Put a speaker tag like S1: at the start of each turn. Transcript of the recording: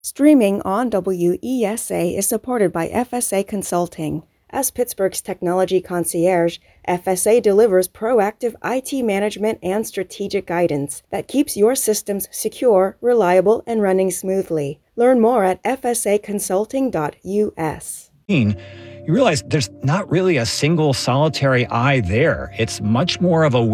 S1: Streaming on WESA is supported by FSA Consulting. As Pittsburgh's technology concierge, FSA delivers proactive IT management and strategic guidance that keeps your systems secure, reliable, and running smoothly. Learn more at fsaconsulting.us.
S2: You realize there's not really a single solitary eye there. It's much more of a